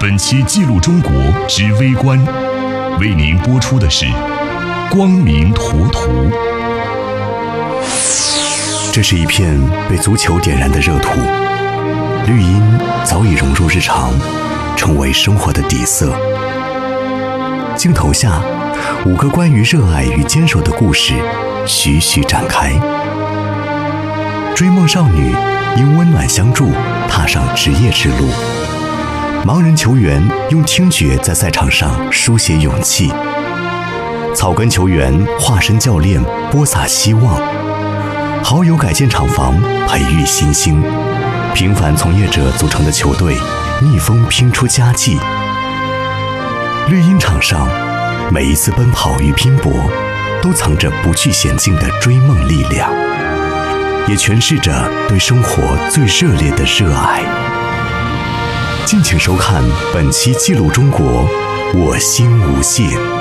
本期记录中国之微观，为您播出的是光明图图。 这是一片被足球点燃的热土，绿茵早已融入日常，成为生活的底色。镜头下，5个关于热爱与坚守的故事徐徐展开。追梦少女因温暖相助踏上职业之路，盲人球员用听觉在赛场上书写勇气，草根球员化身教练播撒希望，好友改建厂房培育新星，平凡从业者组成的球队逆风拼出佳绩。绿茵场上，每一次奔跑与拼搏都藏着不惧险境的追梦力量，也诠释着对生活最热烈的热爱。敬请收看本期记录中国，我心无限。